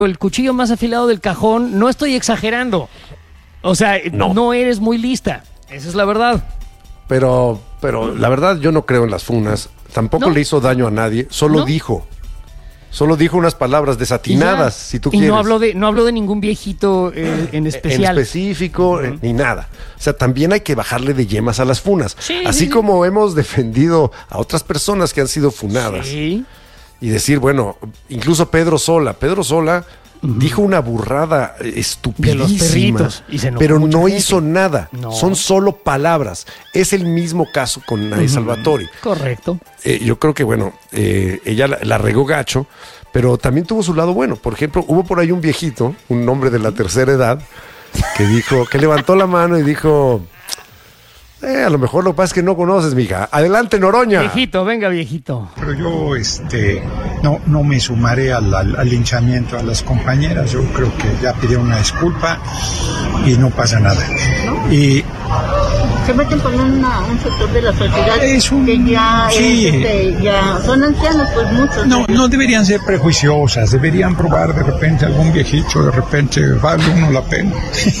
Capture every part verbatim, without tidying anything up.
el cuchillo más afilado del cajón, no estoy exagerando. O sea, no, no eres muy lista. Esa es la verdad. Pero, pero la verdad yo no creo en las funas. Tampoco ¿No? le hizo daño a nadie. Solo ¿No? dijo. Solo dijo unas palabras desatinadas, si tú y quieres. Y no habló de, no habló de ningún viejito eh, en especial. En específico, uh-huh. eh, ni nada. O sea, también hay que bajarle de yemas a las funas. Sí, Así sí, como sí. hemos defendido a otras personas que han sido funadas. Sí. Y decir, bueno, incluso Pedro Sola. Pedro Sola uh-huh. dijo una burrada estupidísima. De los perritos. Y se pero no gente. hizo nada. No. Son solo palabras. Es el mismo caso con Nay uh-huh. Salvatori. Correcto. Eh, yo creo que, bueno, eh, ella la, la regó gacho, pero también tuvo su lado bueno. Por ejemplo, hubo por ahí un viejito, un hombre de la tercera edad, que dijo, que levantó la mano y dijo, eh, a lo mejor lo que pasa es que no conoces, mija. Adelante, Noroña. Viejito, venga, viejito. Pero yo, este, no, no me sumaré al, al, al linchamiento a las compañeras. Yo creo que ya pidió una disculpa y no pasa nada. ¿No? Y se meten con una, un sector de la sociedad es un, que ya, sí. es, este, ya son ancianos, pues muchos. No, no deberían ser prejuiciosas, deberían probar de repente algún viejito, de repente vale uno la pena.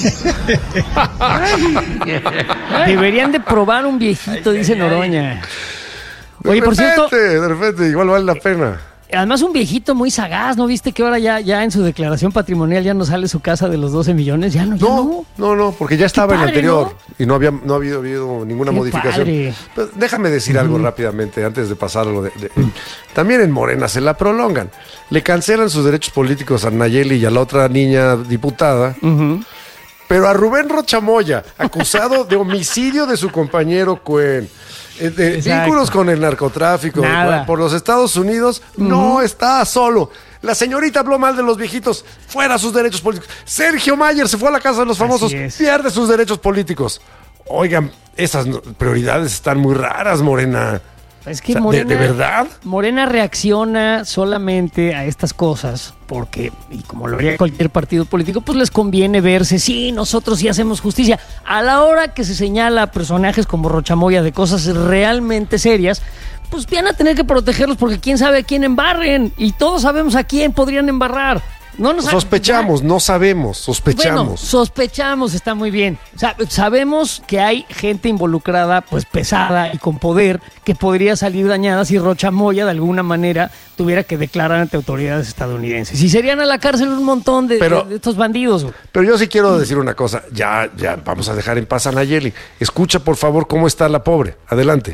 Deberían de probar un viejito, dice Noroña. Oye, de por repente, cierto, de repente, igual vale la pena. Además, un viejito muy sagaz, ¿no viste que ahora ya, ya en su declaración patrimonial ya no sale su casa de los doce millones? Ya no, ya no. No, no, no, porque ya estaba padre, en el anterior, ¿no? Y no había, no había habido ninguna Qué modificación. Pero déjame decir uh-huh. algo rápidamente antes de pasar a lo de, de uh-huh. También en Morena se la prolongan. Le cancelan sus derechos políticos a Nayeli y a la otra niña diputada. Uh-huh. Pero a Rubén Rochamoya, acusado de homicidio de su compañero Cuen, de Exacto. vínculos con el narcotráfico Nada. por los Estados Unidos, uh-huh. no está solo. La señorita habló mal de los viejitos, fuera sus derechos políticos. Sergio Mayer se fue a la casa de los famosos, pierde sus derechos políticos. Oigan, esas prioridades están muy raras, Morena. Es que o sea, Morena, ¿de, ¿de verdad? Morena reacciona solamente a estas cosas porque, y como lo haría cualquier partido político, pues les conviene verse, sí, nosotros sí hacemos justicia. A la hora que se señala a personajes como Rochamoya de cosas realmente serias, pues van a tener que protegerlos porque quién sabe a quién embarren. Y todos sabemos a quién podrían embarrar. No nos sospechamos, no sabemos, sospechamos. Bueno, sospechamos, está muy bien. O sea, sabemos que hay gente involucrada, pues pesada y con poder, que podría salir dañada si Rochamoya de alguna manera tuviera que declarar ante autoridades estadounidenses. Y serían a la cárcel un montón de, pero, de, de estos bandidos. Pero yo sí quiero decir una cosa, ya, ya vamos a dejar en paz a Nayeli. Escucha, por favor, cómo está la pobre. Adelante.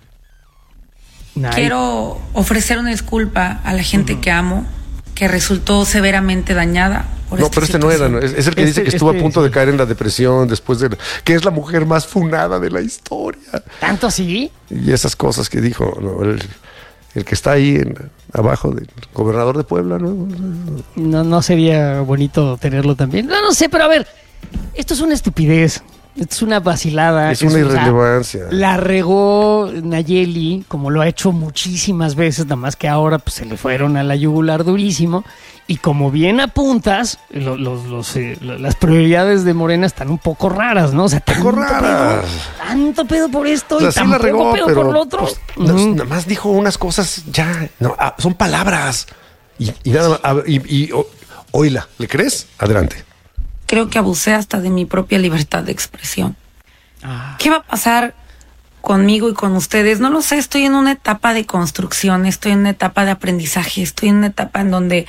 Quiero ofrecer una disculpa a la gente uh-huh. que amo, que resultó severamente dañada por No, esta pero este situación. no era, es, es el que Este- dice que estuvo este a punto sí. de caer en la depresión después de... que es la mujer más funada de la historia. ¿Tanto así? Y esas cosas que dijo, ¿no? el, el que está ahí en- abajo del gobernador de Puebla, ¿no? No, no sería bonito tenerlo también. No, no sé, pero a ver, esto es una estupidez. Esto es una vacilada. Es una o sea, irrelevancia. La regó Nayeli, como lo ha hecho muchísimas veces, nada más que ahora pues, se le fueron a la yugular durísimo. Y como bien apuntas, lo- los, los, eh, lo- las prioridades de Morena están un poco raras, ¿no? O sea, tanto poco raras. pedo, tanto pedo por esto O sea, y sí tampoco la regó, pedo pero por lo otro. pues, no- Ujú. nada más dijo unas cosas ya, no, ah, son palabras. Y, y nada más, ah, y, y o- oíla, ¿le crees? Adelante. Creo que abusé hasta de mi propia libertad de expresión. Ah. ¿Qué va a pasar conmigo y con ustedes? No lo sé, estoy en una etapa de construcción, estoy en una etapa de aprendizaje, estoy en una etapa en donde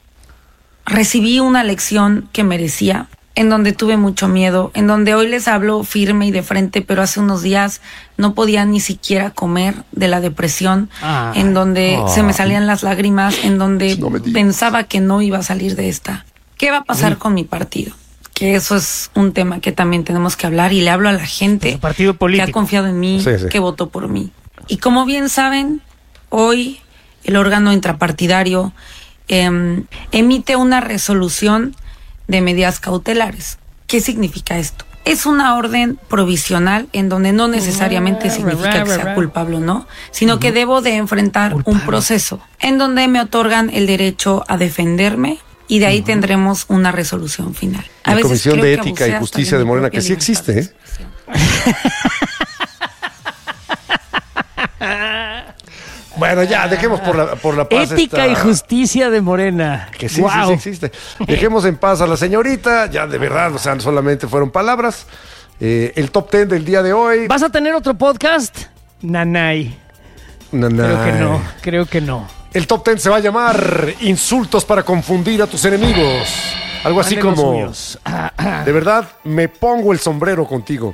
recibí una lección que merecía, en donde tuve mucho miedo, en donde hoy les hablo firme y de frente, pero hace unos días no podía ni siquiera comer de la depresión, Ah. en donde Ah. se me salían las lágrimas, en donde No me digas. pensaba que no iba a salir de esta. ¿Qué va a pasar con mi partido? Que eso es un tema que también tenemos que hablar y le hablo a la gente Su partido que político. ha confiado en mí, Sí, sí. que votó por mí. Y como bien saben, hoy el órgano intrapartidario eh, emite una resolución de medidas cautelares. ¿Qué significa esto? Es una orden provisional en donde no necesariamente significa que sea culpable o no, sino que debo de enfrentar un Culpable. proceso en donde me otorgan el derecho a defenderme y de ahí tendremos una resolución final. A La veces Comisión creo de que Ética abusé y hasta Justicia de mi Morena, propia que sí libertad existe, de ¿eh? expresión. Bueno, ya, dejemos por la, por la paz. Ética esta... y justicia de Morena. Que sí, wow. sí, sí existe. Dejemos en paz a la señorita, ya de verdad, o sea, solamente fueron palabras. Eh, el top ten del día de hoy. ¿Vas a tener otro podcast? Nanay. Nanay. Creo que no, creo que no. El top ten se va a llamar Insultos para confundir a tus enemigos. Algo así Manden los como, suyos. Ah, ah. de verdad, me pongo el sombrero contigo.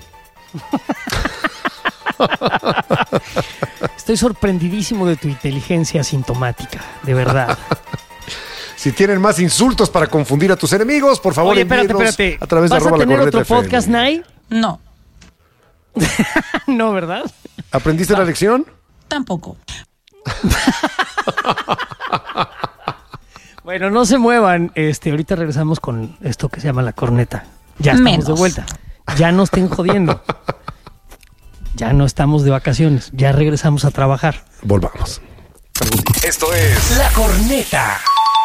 Estoy sorprendidísimo de tu inteligencia asintomática, de verdad. Si tienen más insultos para confundir a tus enemigos, por favor, Oye, espérate, envíenlos espérate. a través de ¿Vas a arroba la tener corneta otro F M. podcast, Nay? No, No, ¿verdad? ¿Aprendiste la lección? tampoco. Bueno, no se muevan. Este, ahorita regresamos con esto que se llama la corneta. Ya estamos Menos. de vuelta. Ya no estén jodiendo. Ya no estamos de vacaciones. Ya regresamos a trabajar. Volvamos. Esto es La Corneta.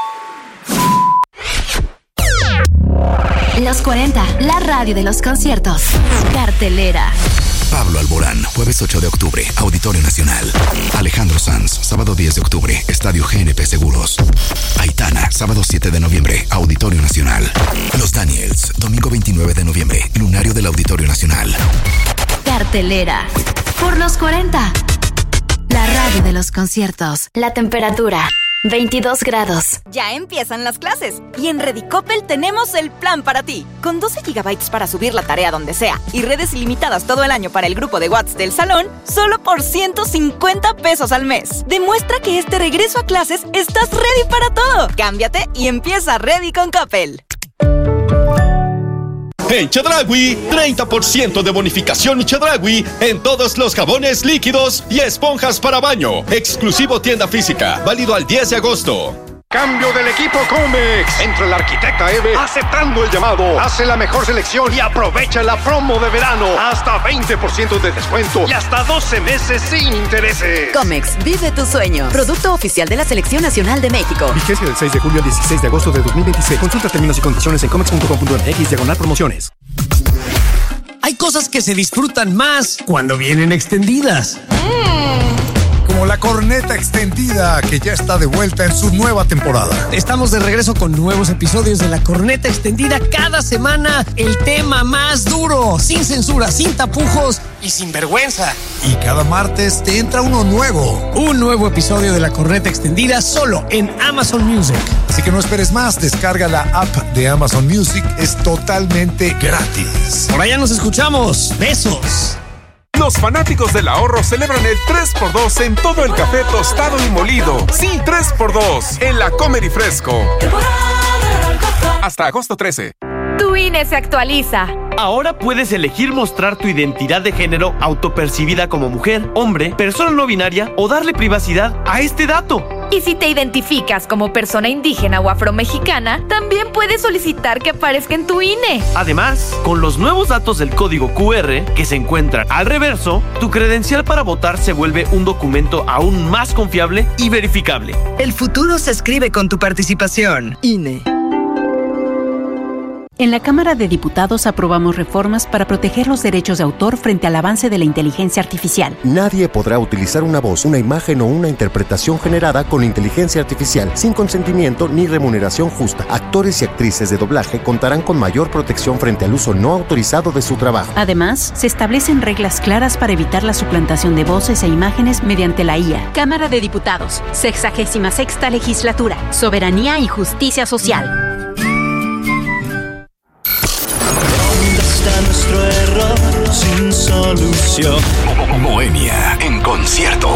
Los cuarenta, la radio de los conciertos. Cartelera. Pablo Alborán, jueves ocho de octubre, Auditorio Nacional. Alejandro Sanz, sábado diez de octubre, Estadio G N P Seguros. Aitana, sábado siete de noviembre, Auditorio Nacional. Los Daniels, domingo veintinueve de noviembre, Lunario del Auditorio Nacional. Cartelera. Por los cuarenta. La radio de los conciertos. La temperatura. veintidós grados. Ya empiezan las clases y en Redicopel tenemos el plan para ti. Con doce gigabytes para subir la tarea donde sea y redes ilimitadas todo el año para el grupo de WhatsApp del salón, solo por ciento cincuenta pesos al mes. Demuestra que este regreso a clases estás ready para todo. Cámbiate y empieza Ready con Coppel. En Chedraui, treinta por ciento de bonificación Chedraui en todos los jabones líquidos y esponjas para baño. Exclusivo tienda física, válido al diez de agosto. Cambio del equipo Comex. Entra el arquitecta Eve aceptando el llamado. Hace la mejor selección y aprovecha la promo de verano. Hasta veinte por ciento de descuento y hasta doce meses sin intereses. Comex, vive tu sueño. Producto oficial de la Selección Nacional de México. Vigencia del seis de julio al dieciséis de agosto de dos mil veintiséis. Consulta términos y condiciones en comex punto com punto m x diagonal promociones. Hay cosas que se disfrutan más cuando vienen extendidas. Como la corneta extendida, que ya está de vuelta en su nueva temporada. Estamos de regreso con nuevos episodios de la corneta extendida cada semana. El tema más duro, sin censura, sin tapujos y sin vergüenza. Y cada martes te entra uno nuevo. Un nuevo episodio de la corneta extendida solo en Amazon Music. Así que no esperes más, descarga la app de Amazon Music, es totalmente gratis. Por allá nos escuchamos. Besos. Los fanáticos del ahorro celebran el tres por dos en todo el café tostado y molido. Sí, tres por dos en la Comer y Fresco. Hasta agosto trece. Tu I N E se actualiza. Ahora puedes elegir mostrar tu identidad de género autopercibida como mujer, hombre, persona no binaria o darle privacidad a este dato. Y si te identificas como persona indígena o afromexicana, también puedes solicitar que aparezca en tu I N E. Además, con los nuevos datos del código Q R que se encuentran al reverso, tu credencial para votar se vuelve un documento aún más confiable y verificable. El futuro se escribe con tu participación. I N E. En la Cámara de Diputados aprobamos reformas para proteger los derechos de autor frente al avance de la inteligencia artificial. Nadie podrá utilizar una voz, una imagen o una interpretación generada con inteligencia artificial sin consentimiento ni remuneración justa. Actores y actrices de doblaje contarán con mayor protección frente al uso no autorizado de su trabajo. Además, se establecen reglas claras para evitar la suplantación de voces e imágenes mediante la I A. Cámara de Diputados, sexagésima sexta legislatura, soberanía y justicia social. Nuestro error sin solución. Moenia en concierto.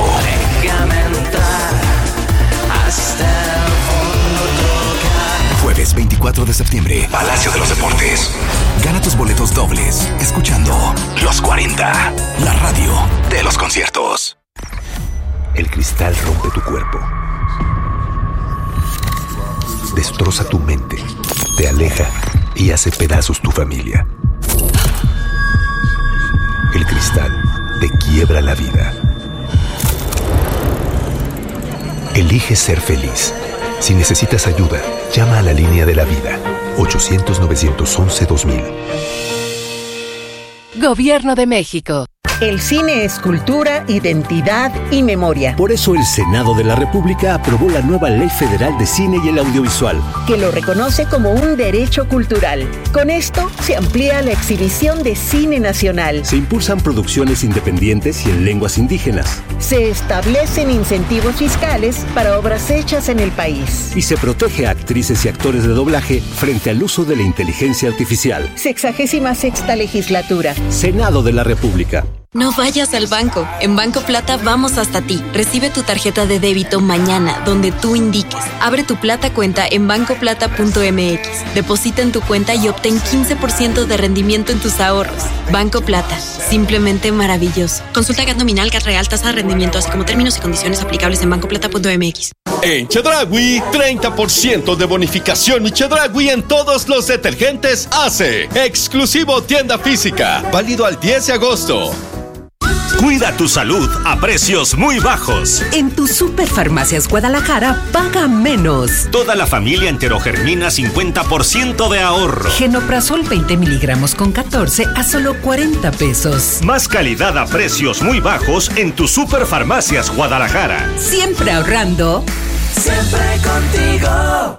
Jueves veinticuatro de septiembre, Palacio de los Deportes. Gana tus boletos dobles escuchando Los cuarenta, la radio de los conciertos. El cristal rompe tu cuerpo. Destroza tu mente. Te aleja y hace pedazos tu familia. El cristal te quiebra la vida. Elige ser feliz. Si necesitas ayuda, llama a la línea de la vida. ochocientos, novecientos once, dos mil. Gobierno de México. El cine es cultura, identidad y memoria. Por eso el Senado de la República aprobó la nueva Ley Federal de Cine y el Audiovisual, que lo reconoce como un derecho cultural. Con esto se amplía la exhibición de cine nacional. Se impulsan producciones independientes y en lenguas indígenas. Se establecen incentivos fiscales para obras hechas en el país. Y se protege a actrices y actores de doblaje frente al uso de la inteligencia artificial. Sexagésima sexta legislatura. Senado de la República. No vayas al banco. En Banco Plata vamos hasta ti. Recibe tu tarjeta de débito mañana, donde tú indiques. Abre tu Plata cuenta en banco plata punto m x. Deposita en tu cuenta y obtén quince por ciento de rendimiento en tus ahorros. Banco Plata. Simplemente maravilloso. Consulta G A T nominal, G A T real, tasa de rendimiento, así como términos y condiciones aplicables en banco plata punto m x. En Chedraui, treinta por ciento de bonificación y Chedraui en todos los detergentes Ace. Exclusivo tienda física. Válido al diez de agosto. Cuida tu salud a precios muy bajos. En tu Superfarmacias Guadalajara, paga menos. Toda la familia Enterogermina, cincuenta por ciento de ahorro. Genoprazol veinte miligramos con catorce a solo cuarenta pesos. Más calidad a precios muy bajos en tu Superfarmacias Guadalajara. Siempre ahorrando. Siempre contigo.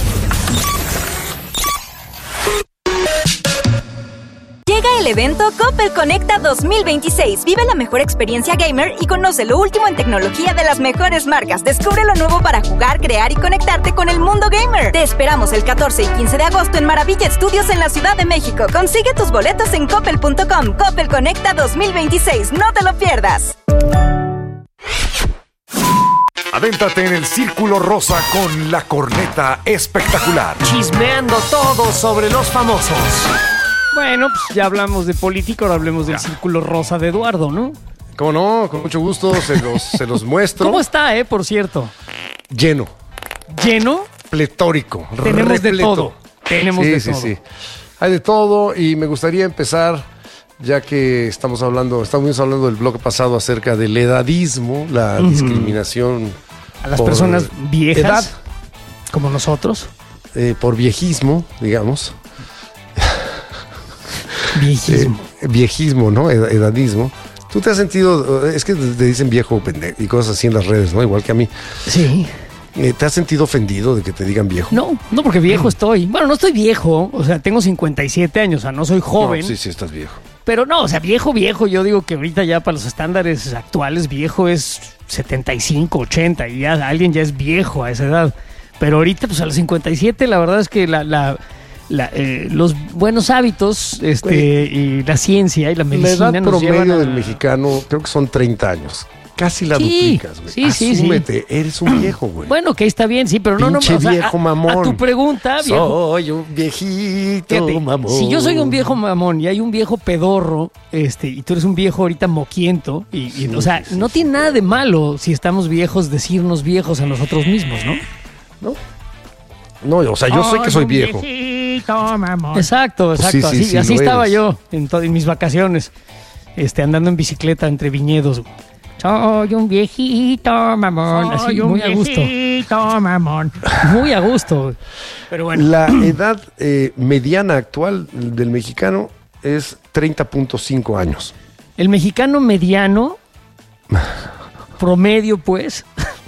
Llega el evento Coppel Conecta dos mil veintiséis. Vive la mejor experiencia gamer y conoce lo último en tecnología de las mejores marcas. Descubre lo nuevo para jugar, crear y conectarte con el mundo gamer. Te esperamos el catorce y quince de agosto en Maravilla Studios en la Ciudad de México. Consigue tus boletos en coppel punto com. Coppel Conecta dos mil veintiséis. No te lo pierdas. Adéntrate en el Círculo Rosa con la corneta espectacular. Chismeando todo sobre los famosos. Bueno, pues ya hablamos de política, ahora hablemos del Círculo Rosa de Eduardo, ¿no? ¿Cómo no? Con mucho gusto se los, se los muestro. ¿Cómo está, eh, por cierto? Lleno. ¿Lleno? Pletórico. Tenemos repleto. de todo. Tenemos sí, de sí, todo. Sí, sí. Hay de todo y me gustaría empezar, ya que estamos hablando, estamos hablando del bloque pasado acerca del edadismo, la uh-huh. discriminación a las personas viejas, edad, como nosotros. Eh, por viejismo, digamos. Viejismo. Eh, viejismo, ¿no? Ed- edadismo. ¿Tú te has sentido, es que te dicen viejo pendejo y cosas así en las redes, ¿no? Igual que a mí. Sí. Eh, ¿Te has sentido ofendido de que te digan viejo? No, no, porque viejo mm. estoy. Bueno, no estoy viejo, o sea, tengo cincuenta y siete años, o sea, no soy joven. No, sí, sí, estás viejo. Pero no, o sea, viejo, viejo, yo digo que ahorita ya para los estándares actuales, viejo es setenta y cinco, ochenta, y ya alguien ya es viejo a esa edad. Pero ahorita, pues a los cincuenta y siete, la verdad es que la... la La, eh, los buenos hábitos este, y la ciencia y la medicina la edad nos promedio llevan a... del mexicano creo que son treinta años. Casi la sí, duplicas, güey. Sí, sí, Asúmete, sí. eres un viejo, güey. Bueno, que está bien, sí, pero no, no, Pinche o sea, viejo a, mamón. A tu pregunta, viejo. Soy un viejito Fíjate, mamón. Si yo soy un viejo mamón y hay un viejo pedorro, este, y tú eres un viejo ahorita moquiento, y, y sí, o sea, sí, no sí, tiene sí. nada de malo si estamos viejos decirnos viejos a nosotros mismos, ¿no? No. No, o sea, yo sé que soy viejo. Exacto, exacto. Pues sí, sí, así sí, así estaba eres. yo en, to- en mis vacaciones, este, andando en bicicleta entre viñedos. Soy un viejito mamón. Soy así, un muy a gusto. viejito mamón. Muy a gusto. Pero bueno. La edad eh, mediana actual del mexicano es treinta punto cinco años. El mexicano mediano, promedio, pues,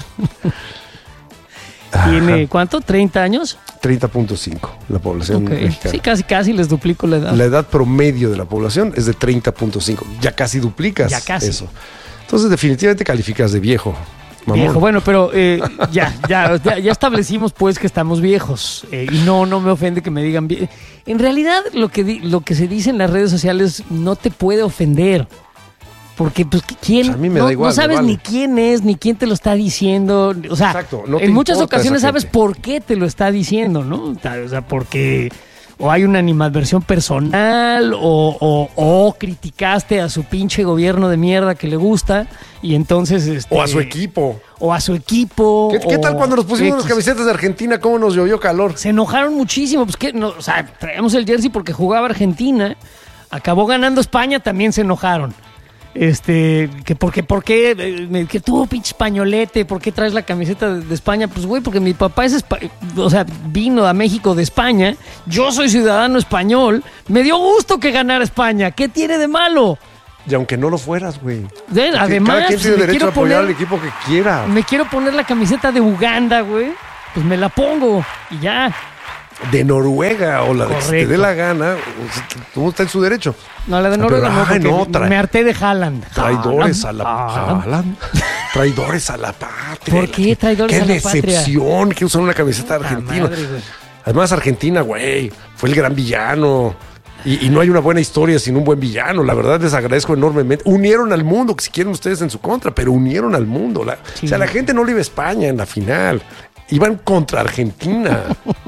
tiene, ¿cuánto? ¿treinta años? treinta punto cinco la población Okay. mexicana. Sí, casi, casi les duplico la edad. La edad promedio de la población es de treinta punto cinco. Ya casi duplicas Ya casi. eso. Entonces, definitivamente calificas de viejo. Mamón. Viejo, bueno, pero eh, ya, ya, ya, ya establecimos pues que estamos viejos eh, y no, no me ofende que me digan vie- En realidad lo que, di- lo que se dice en las redes sociales no te puede ofender. Porque, pues, ¿quién? Pues a mí me no, da igual, no sabes me vale. ni quién es, ni quién te lo está diciendo. O sea, Exacto, no te en muchas importa ocasiones esa sabes gente. por qué te lo está diciendo, ¿no? O sea, porque o hay una animadversión personal o, o, o criticaste a su pinche gobierno de mierda que le gusta y entonces... Este, O a su equipo. O a su equipo. ¿Qué, qué o tal cuando nos pusimos X. las camisetas de Argentina? ¿Cómo nos llovió calor? Se enojaron muchísimo. Pues que, no, o sea, traíamos el jersey porque jugaba Argentina. Acabó ganando España, también se enojaron. Este, que porque, ¿por qué? Eh, Que tú, pinche españolete, ¿por qué traes la camiseta de, de España? Pues, güey, porque mi papá es, espa- o sea, vino a México de España. Yo soy ciudadano español. Me dio gusto que ganara España. ¿Qué tiene de malo? Y aunque no lo fueras, güey. De- Además, cada quien tiene me derecho a quiero apoyar poner- al equipo que quiera. Me quiero poner la camiseta de Uganda, güey. Pues me la pongo y ya. De Noruega o la de que se te dé Correcto. la gana, o sea, todo está en su derecho. No, la de Ah, Noruega pero, no, ay, porque no, tra- me harté de Haaland. Traidores a Haaland, la Haaland. Haaland. Traidores a la patria. ¿Por qué traidores qué a la patria? decepción que usan una camiseta argentina. madre, güey. Además, Argentina, güey, fue el gran villano. Y, y no hay una buena historia sin un buen villano. La verdad, les agradezco enormemente. Unieron al mundo, que si quieren ustedes en su contra, pero unieron al mundo. La- Sí. O sea, la gente no le iba a España en la final. Iban contra Argentina.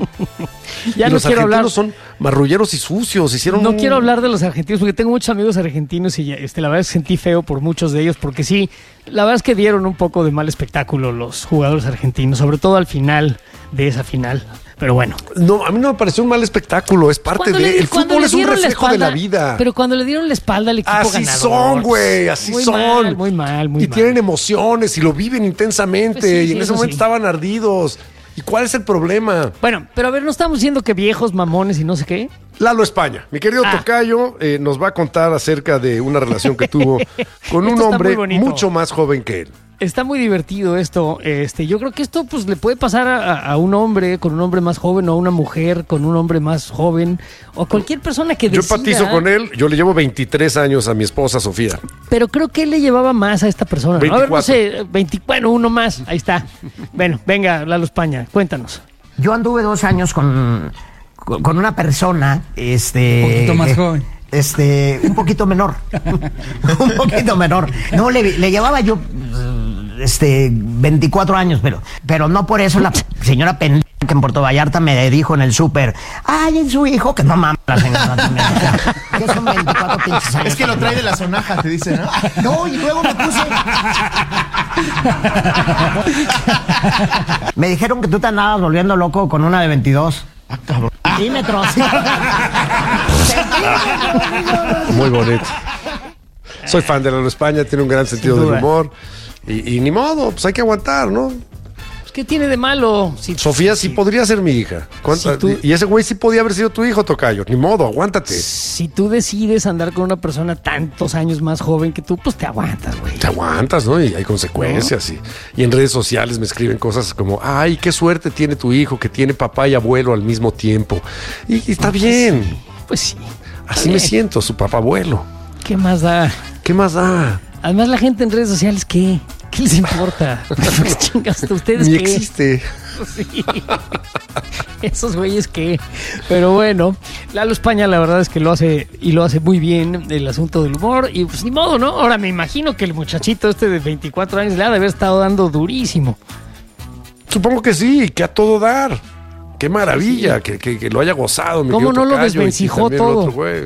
Ya y no los quiero argentinos hablar. son marrulleros y sucios. Hicieron No un- quiero hablar de los argentinos porque tengo muchos amigos argentinos y ya, este, la verdad es que sentí feo por muchos de ellos porque sí, la verdad es que dieron un poco de mal espectáculo los jugadores argentinos, sobre todo al final de esa final. Pero bueno. No, a mí no me pareció un mal espectáculo. Es parte Cuando de. le- El cuando fútbol le es un dieron la reflejo de la espalda- vida. Pero cuando le dieron la espalda al equipo Así ganador. son, güey, así muy son. Mal, muy mal, muy y mal. tienen emociones y lo viven intensamente. Pues sí, y sí, en ese eso momento sí. estaban ardidos. ¿Y cuál es el problema? Bueno, pero a ver, no estamos diciendo que viejos mamones y no sé qué. Lalo España, mi querido Ah. Tocayo, eh, nos va a contar acerca de una relación que tuvo con un Esto está hombre muy bonito. mucho más joven que él. Está muy divertido esto. Este, yo creo que esto pues le puede pasar a, a un hombre con un hombre más joven o a una mujer con un hombre más joven o a cualquier persona que Yo decida. empatizo con él. Yo le llevo veintitrés años a mi esposa Sofía. Pero creo que él le llevaba más a esta persona. ¿no? A ver, no veinticuatro. sé, veinte, bueno, uno más. Ahí está. Bueno, venga, Lalo España, cuéntanos. Yo anduve dos años con, con con una persona, este... Un poquito más joven. Este, un poquito menor. un poquito menor. No, le, le llevaba yo, este, veinticuatro años, pero, pero no por eso la señora pendeja que en Puerto Vallarta me dijo en el súper, ay, es su hijo, que no mames la señora también. O sea, que son veinticuatro pinches años. Es que lo trae de la sonaja, te dice, ¿no? No, y luego me puse. Me dijeron que tú te andabas volviendo loco con una de veintidós. Ah, cabrón. Milímetros. Muy bonito. Soy fan de Lalo España, tiene un gran sentido Sin del duda. humor. Y, y ni modo, pues hay que aguantar, ¿no? ¿Qué tiene de malo? Si, Sofía sí, podría ser mi hija. ¿Cuánta- Si tú- Y ese güey sí podía haber sido tu hijo, Tocayo. Ni modo, aguántate. si tú decides andar con una persona tantos años más joven que tú, pues te aguantas, güey. Te aguantas, ¿no? Y hay consecuencias. Y, y en redes sociales me escriben cosas como, ay, qué suerte tiene tu hijo que tiene papá y abuelo al mismo tiempo. Y, y está bien. Pues sí. Así me siento, su papá abuelo. ¿Qué más da? ¿Qué más da? Además, la gente en redes sociales, ¿qué? ¿Qué les importa? Chingas, ¿ustedes Ni qué? existe. Sí. Esos güeyes que. Pero bueno, Lalo España la verdad es que lo hace y lo hace muy bien el asunto del humor. Y pues ni modo, ¿no? Ahora me imagino que el muchachito este de veinticuatro años le ha de haber estado dando durísimo. Supongo que sí, que a todo dar. Qué maravilla, que, que- que lo haya gozado. mi ¿Cómo querido no lo Tocayo, y- y desvencijó también el todo? otro güey.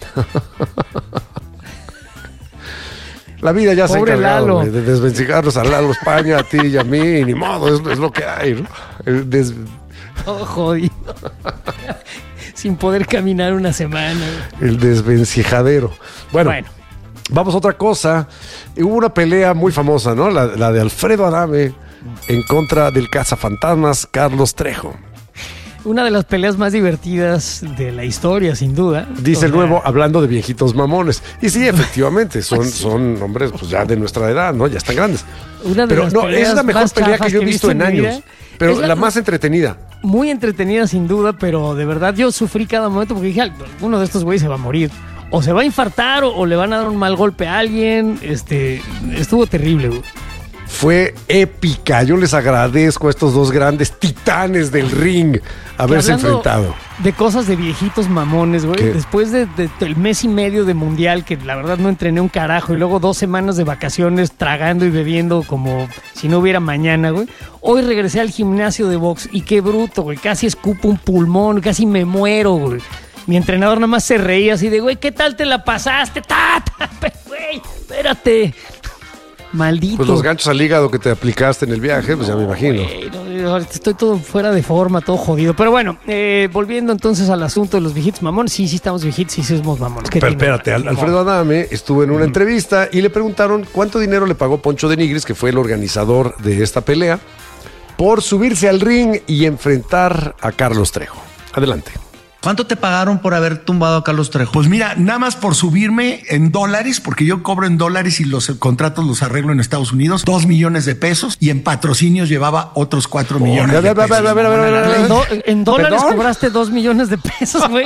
La vida ya se ha Pobre encargado, Lalo. güey, de desvencijarnos a Lalo España, a ti y a mí, y ni modo, es, es lo que hay, ¿no? El des- Todo jodido. Sin poder caminar una semana. el desvencijadero. Bueno, Bueno. vamos a otra cosa. Hubo una pelea muy famosa, ¿no? La, la de Alfredo Adame en contra del cazafantasmas Carlos Trejo. Una de las peleas más divertidas de la historia, sin duda. Dice el O sea, nuevo, hablando de viejitos mamones. Y sí, efectivamente, son, son hombres pues ya de nuestra edad, ¿no? Ya están grandes. Una de Pero las no, peleas es la mejor más pelea chafas que yo he visto en mi años. vida. Pero Es la, la- más entretenida. Muy entretenida sin duda, pero de verdad yo sufrí cada momento porque dije, uno de estos güeyes se va a morir. O se va a infartar o, o le van a dar un mal golpe a alguien. Este, estuvo terrible, güey. Fue épica. Yo les agradezco a estos dos grandes titanes del ring haberse Hablando enfrentado. De cosas de viejitos mamones, güey. ¿Qué? Después de, de- del mes y medio de mundial, que la verdad no entrené un carajo, y luego dos semanas de vacaciones tragando y bebiendo como si no hubiera mañana, güey. Hoy regresé al gimnasio de box y qué bruto, güey. Casi escupo un pulmón, casi me muero, güey. Mi entrenador nada más se reía así de, güey, ¿qué tal te la pasaste? ¡Ta, ta! Güey, espérate. Maldito. Pues los ganchos al hígado que te aplicaste en el viaje, pues ya me imagino. Güey, no, ahorita estoy todo fuera de forma, todo jodido. Pero bueno, eh, volviendo entonces al asunto de los viejitos mamones. Sí, sí estamos viejitos, sí somos mamones. ¿Qué Pero tiene? espérate, Al- Alfredo Adame estuvo en una entrevista y le preguntaron cuánto dinero le pagó Poncho de Nigris, que fue el organizador de esta pelea, por subirse al ring y enfrentar a Carlos Trejo. Adelante. ¿Cuánto te pagaron por haber tumbado a Carlos Trejo? Pues mira, nada más por subirme en dólares, porque yo cobro en dólares y los contratos los arreglo en Estados Unidos, dos millones de pesos, y en patrocinios llevaba otros cuatro millones a ver, de a ver, pesos. a ver, a ver, a ver, a ver. En, do- en dólares ¿Perdón? cobraste dos millones de pesos, güey.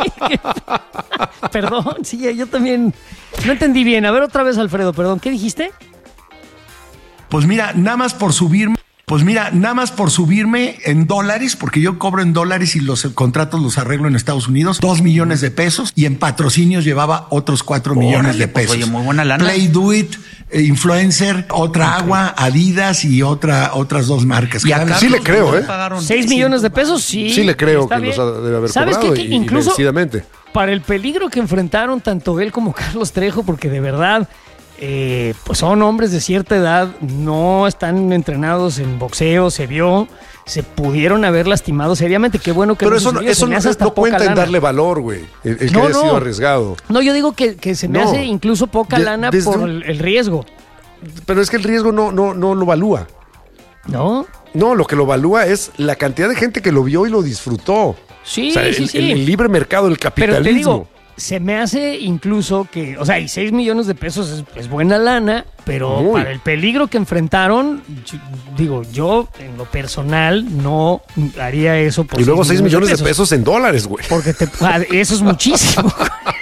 Perdón, sí, yo también no entendí bien. A ver, otra vez, Alfredo, perdón, ¿qué dijiste? Pues mira, nada más por subirme. Pues mira, nada más por subirme en dólares, porque yo cobro en dólares y los contratos los arreglo en Estados Unidos, dos millones de pesos, y en patrocinios llevaba otros cuatro millones de pues, pesos. oye, muy buena lana. Play Do It, eh, Influencer, otra agua, Adidas y otra, otras dos marcas. Y a Cada- Carlos, Sí le creo, ¿cuánto ¿eh? le pagaron? ¿Seis millones de pesos? Sí. Sí le creo está que bien. los ha- debe haber ¿Sabes cobrado qué? y- Que y incluso merecidamente. para el peligro que enfrentaron tanto él como Carlos Trejo, porque de verdad, eh, pues son hombres de cierta edad, no están entrenados en boxeo, se vio, se pudieron haber lastimado seriamente. Qué bueno que Pero no eso, no, sucedió, eso se me no, hace hasta no poca cuenta en lana. darle valor, güey. El, el que No, haya no. sido arriesgado. No, yo digo que, que se me No. hace incluso poca De- lana desde por un- el, el riesgo. Pero es que el riesgo no, no, no lo valúa. ¿No? No, lo que lo valúa es la cantidad de gente que lo vio y lo disfrutó. Sí, O sea, sí, el, sí. el- el libre mercado, el Pero capitalismo. te digo, se me hace incluso que, o sea, y seis millones de pesos es, es buena lana, pero Muy. para el peligro que enfrentaron, yo- digo, yo en lo personal no haría eso por y luego seis millones de pesos en dólares, güey. Porque te, ah, eso es muchísimo.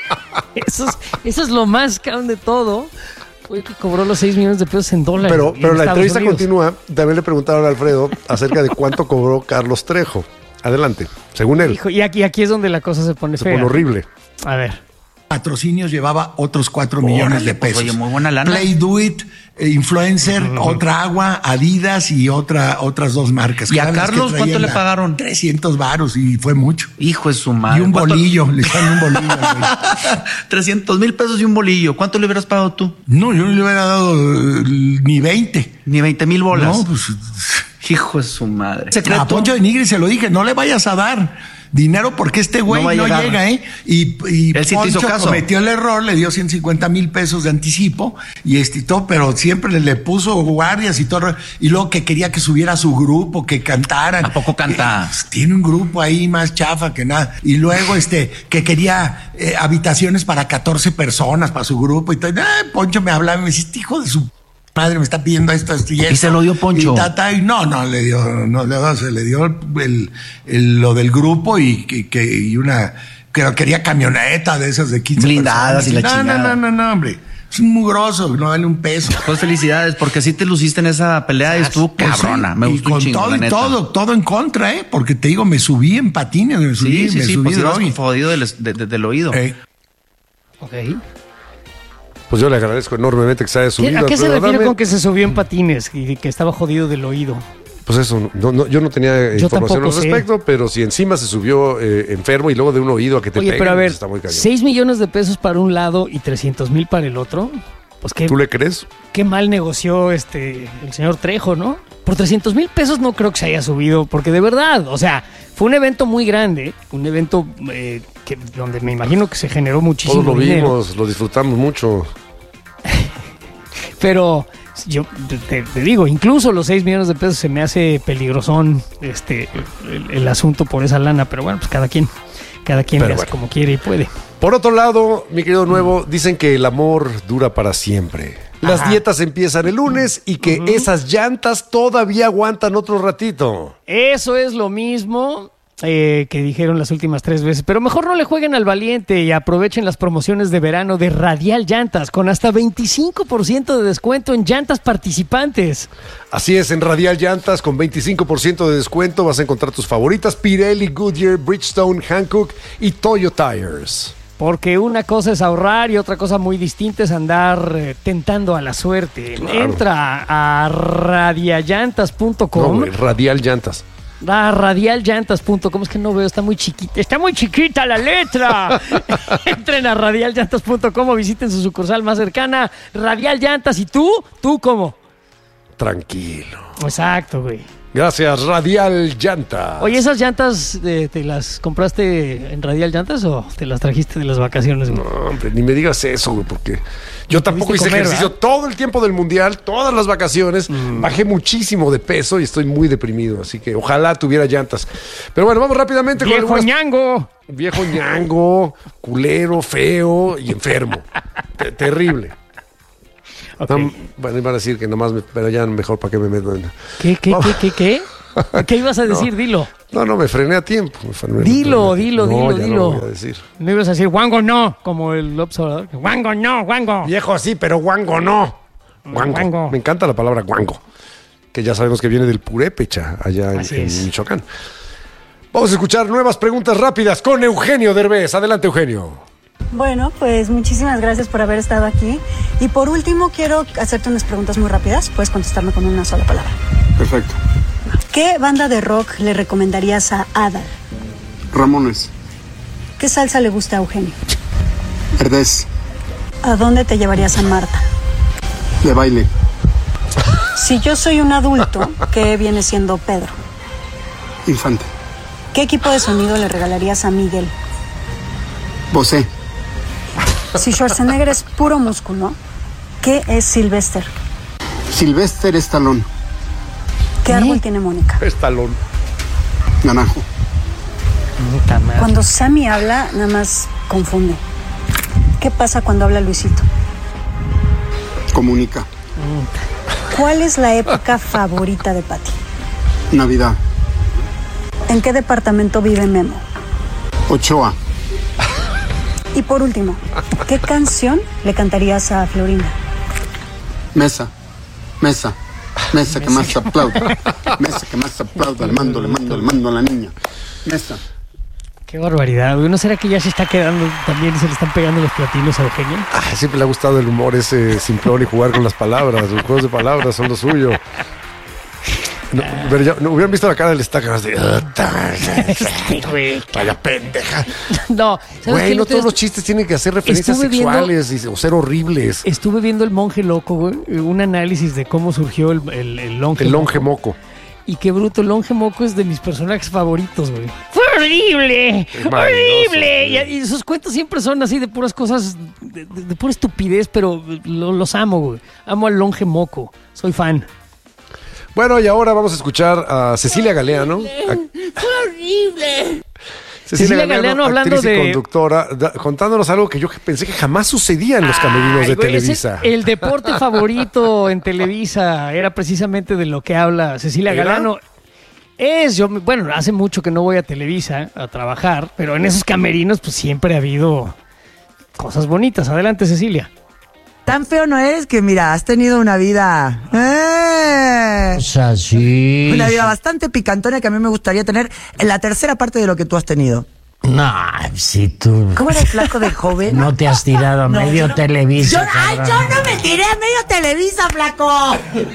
eso, es, eso es lo más cabrón de todo. Fue que cobró los seis millones de pesos en dólares. Pero, en pero la Estados entrevista Unidos. continúa. También le preguntaron a Alfredo acerca de cuánto cobró Carlos Trejo. Adelante, según él. Hijo, y aquí, aquí es donde la cosa se pone Se fea. pone horrible. A ver. Patrocinios llevaba otros cuatro millones de pues, pesos. oye, muy buena lana. Play Do It, eh, Influencer, otra agua, Adidas y otra, otras dos marcas. ¿Y a Eran las que Carlos cuánto traían le la- pagaron? trescientos varos y fue mucho. Hijo de su madre. Y un ¿Cuánto- bolillo, le echaron un bolillo. güey. trescientos mil pesos y un bolillo. ¿Cuánto le hubieras pagado tú? No, yo no le hubiera dado eh, ni veinte. Ni veinte mil bolas. No, pues Hijo de su madre. a Poncho de Nigri se lo dije, no le vayas a dar dinero porque este güey No va no, a llegar. llega, ¿eh? Y, y Él sí te hizo Poncho caso. cometió el error, le dio ciento cincuenta mil pesos de anticipo y este y todo, pero siempre le puso guardias y todo. Y luego que quería que subiera a su grupo, que cantaran. ¿A poco canta? Eh, tiene un grupo ahí más chafa que nada. Y luego este que quería eh, habitaciones para catorce personas para su grupo y todo. Ah, Poncho me hablaba y me dice, "Este hijo de su madre me está pidiendo esto, esto y esto". ¿Y se lo dio Poncho? Y, tata, y no, no le dio, no le dio, se le dio el, el- lo del grupo y que, que y una, que quería camioneta de esas de quince Blindadas y la personas. No, chingada. no, no, no, no, hombre. Es un mugroso, no vale un peso. Pues felicidades, porque sí te luciste en esa pelea y estuvo Pues sí, cabrona. Me y gustó un con chingo, todo la y neta. todo, todo en contra, ¿eh? Porque te digo, me subí en patines, me subí, Sí, sí, me sí, subí pues ibas doggy. jodido del, de- de- del oído. Eh, Ok. Pues yo le agradezco enormemente que se haya ¿Qué- subido. ¿A qué se Alfredo refiere Adame. con que se subió en patines y que estaba jodido del oído? Pues eso, no, no, yo no tenía Yo información al tampoco sé. respecto, pero si encima se subió eh, enfermo y luego de un oído a que te Oye, peguen, pero a ver, pues está muy cañón. seis millones de pesos para un lado y trescientos mil para el otro. Pues qué, ¿Tú le crees? qué mal negoció este el señor Trejo, ¿no? Por trescientos mil pesos no creo que se haya subido, porque de verdad, o sea, fue un evento muy grande, un evento eh, que, donde me imagino que se generó muchísimo Todos lo dinero. vimos, lo disfrutamos mucho. Pero yo te, te digo, incluso los seis millones de pesos se me hace peligrosón este, el, el asunto por esa lana, pero bueno, pues cada quien, cada quien Pero le hace bueno. como quiere y puede. Por otro lado, mi querido Nuevo, dicen que el amor dura para siempre. Las Ajá. dietas empiezan el lunes y que esas llantas todavía aguantan otro ratito. Eso es lo mismo eh, que dijeron las últimas tres veces, pero mejor no le jueguen al valiente y aprovechen las promociones de verano de Radial Llantas con hasta veinticinco por ciento de descuento en llantas participantes. Así es, en Radial Llantas con veinticinco por ciento de descuento vas a encontrar tus favoritas: Pirelli, Goodyear, Bridgestone, Hankook y Toyo Tires. Porque una cosa es ahorrar y otra cosa muy distinta es andar eh, tentando a la suerte. Claro. Entra a radiallantas punto No, com. güey, Radial Llantas. a radiallantas punto com. Es que no veo, está muy chiquita. Está muy chiquita la letra. Entren a radiallantas punto com o visiten su sucursal más cercana. Radial Llantas. ¿Y tú? ¿Tú cómo? Tranquilo. Exacto, güey. Gracias, Radial Llanta. Oye, ¿esas llantas eh, te las compraste en Radial Llantas o te las trajiste de las vacaciones, güey? No, hombre, ni me digas eso, güey, porque yo No tampoco hice pudiste comer, ejercicio ¿verdad? todo el tiempo del Mundial, todas las vacaciones. Mm. Bajé muchísimo de peso y estoy muy deprimido, así que ojalá tuviera llantas. Pero bueno, vamos rápidamente ¡Viejo con algunas... ñango! Viejo ñango, culero, feo y enfermo. Te- terrible. Okay. No, bueno, iban a decir que nomás, me, pero ya mejor para qué me meto en... ¿Qué, qué, Oh. qué, qué, qué? ¿Qué ibas a decir? No. Dilo. No, no, me frené a tiempo. Me frené, Dilo, me frené. dilo, no, dilo, ya dilo. No lo voy a decir. No ibas a decir Wango no, como el observador. Wango no, Wango. Viejo sí, pero guango no. Guango. Guango. Me encanta la palabra guango, que ya sabemos que viene del purépecha, allá en, Así en es. Michoacán. Vamos a escuchar nuevas preguntas rápidas con Eugenio Derbez. Adelante, Eugenio. Bueno, pues muchísimas gracias por haber estado aquí. Y por último, quiero hacerte unas preguntas muy rápidas. Puedes contestarme con una sola palabra. Perfecto. ¿Qué banda de rock le recomendarías a Adal? Ramones. ¿Qué salsa le gusta a Eugenio? Herdez. ¿A dónde te llevarías a Marta? De baile. Si yo soy un adulto, ¿qué viene siendo Pedro? Infante. ¿Qué equipo de sonido le regalarías a Miguel? Bosé. Si Schwarzenegger es puro músculo, ¿qué es Sylvester? Sylvester Stallone. ¿Qué árbol tiene Mónica? Estalón. Naranjo. Cuando Sammy habla, nada más confunde. ¿Qué pasa cuando habla Luisito? Comunica. ¿Cuál es la época favorita de Patty? Navidad. ¿En qué departamento vive Memo? Ochoa. Y por último, ¿qué canción le cantarías a Florinda? Mesa. Mesa. Mesa que más aplauda. Mesa que más aplauda. Le mando, le mando, le mando a la niña. Mesa. Qué barbaridad, güey. ¿No será que ya se está quedando, también se le están pegando los platinos a Eugenio? Ah, siempre le ha gustado el humor ese simplón y jugar con las palabras. Los juegos de palabras son lo suyo. No, pero ya, no hubieran visto la cara del estaca de... Vaya pendeja. No, ¿sabes Güey, qué? no Lo todos que- los chistes tienen que hacer referencias Estuve viendo- sexuales y- o ser horribles. Estuve viendo El Monje Loco, güey. Un análisis de cómo surgió el, el, el longe El moco. longe moco. Y qué bruto, el longe moco es de mis personajes favoritos, güey. ¡Fue horrible! Es maravilloso, ¡Horrible! sí. Y, y sus cuentos siempre son así de puras cosas, de, de- de pura estupidez, pero lo- los amo, güey. Amo al longe moco. Soy fan. Bueno, y ahora vamos a escuchar a Cecilia Galeano. A- ¡Fue horrible! Cecilia, Galeano, hablando actriz y de... conductora, da- contándonos algo que yo pensé que jamás sucedía en los camerinos Ay, de güey, Televisa. ese- el deporte favorito en Televisa era precisamente de lo que habla Cecilia ¿Era? Galeano. Es, yo, me- bueno, hace mucho que no voy a Televisa a trabajar, pero en esos camerinos pues siempre ha habido cosas bonitas. Adelante, Cecilia. Tan feo no eres que, mira, has tenido una vida... ¡Eh! O sea, sí. Una vida bastante picantona que a mí me gustaría tener en la tercera parte de lo que tú has tenido. No, si tú ¿Cómo era el flaco de joven? no te has tirado a No, medio yo no- Televisa. Yo, ¡Ay, cabrón. yo no me tiré a medio Televisa, flaco!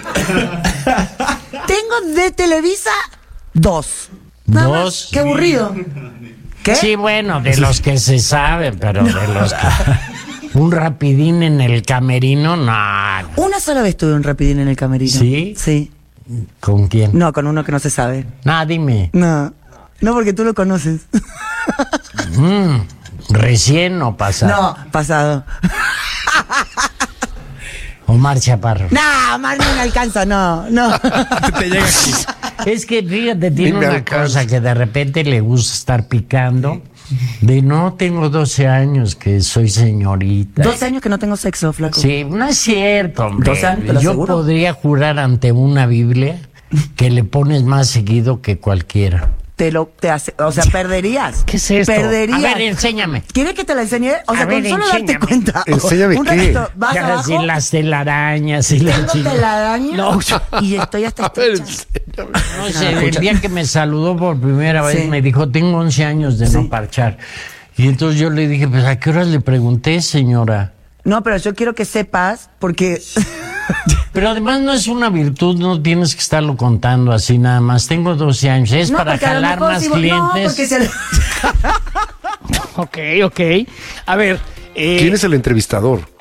Tengo de Televisa dos. Nada más. ¿Dos? ¡Qué aburrido! ¿Qué? Sí, bueno, de los que se saben, pero de los que... Un rapidín en el camerino, no. Una sola vez tuve un rapidín en el camerino. ¿Sí? Sí. ¿Con quién? No, con uno que no se sabe. No, dime. No. No, porque tú lo conoces. Mm, ¿Recién o pasado? No, pasado. Omar Chaparro. No, Mar no me alcanza, no, no. Te llega aquí. Es que, fíjate, tiene Ni me una alcanza. cosa que de repente le gusta estar picando. De no, tengo doce años, que soy señorita. Doce años que no tengo sexo, flaco. Sí, no es cierto, hombre. ¿Doce años? ¿Te lo Yo aseguro? podría jurar ante una Biblia que le pones más seguido que cualquiera. Te lo, te hace, o sea, perderías. ¿Qué es esto? Perderías. A ver, enséñame. ¿Quieres que te la enseñe? O sea, A ver, con solo enséñame. darte cuenta. Enséñame Un qué. ratito, vas Ya, abajo. sí, las telarañas y la Tengo chingada. telaraña No, y estoy hasta estrecha. No sé, el día que me saludó por primera vez Sí. me dijo, tengo once años de no parchar. Y entonces yo le dije, pues ¿a qué horas le pregunté, señora? No, pero yo quiero que sepas, porque... Pero además no es una virtud, no tienes que estarlo contando así nada más. Tengo doce años, es No, para porque a lo jalar mejor más si vos- no, clientes. porque se le- Ok, ok. A ver. eh, ¿Quién es el entrevistador?